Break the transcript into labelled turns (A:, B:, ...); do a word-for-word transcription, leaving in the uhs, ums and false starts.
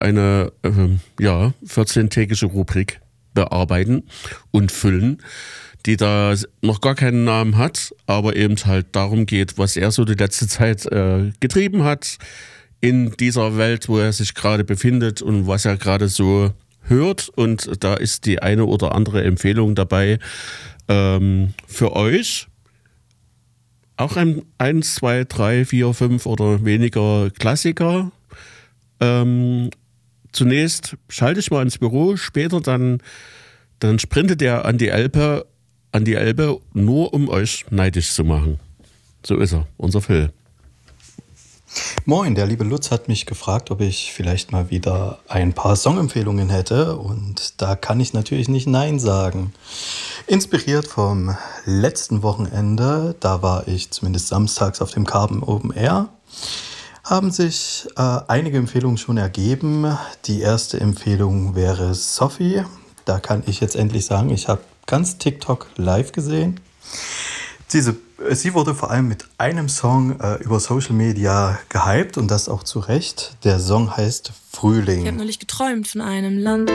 A: eine ähm, ja, vierzehntägige Rubrik bearbeiten und füllen, die da noch gar keinen Namen hat, aber eben halt darum geht, was er so die letzte Zeit äh, getrieben hat in dieser Welt, wo er sich gerade befindet und was er gerade so hört. Und da ist die eine oder andere Empfehlung dabei ähm, für euch. Auch ein eins, zwei, drei, vier, fünf oder weniger Klassiker. Ähm, zunächst schalte ich mal ins Büro, später dann, dann sprintet er an die Elbe, an die Elbe, nur um euch neidisch zu machen. So ist er, unser Phil.
B: Moin, der liebe Lutz hat mich gefragt, ob ich vielleicht mal wieder ein paar Songempfehlungen hätte, und da kann ich natürlich nicht Nein sagen. Inspiriert vom letzten Wochenende, da war ich zumindest samstags auf dem Carbon Open Air, haben sich äh, einige Empfehlungen schon ergeben. Die erste Empfehlung wäre Sophie. Da kann ich jetzt endlich sagen, ich habe ganz TikTok live gesehen. Diese, sie wurde vor allem mit einem Song äh, über Social Media gehypt, und das auch zu Recht. Der Song heißt Frühling.
C: Ich habe neulich geträumt von einem Land.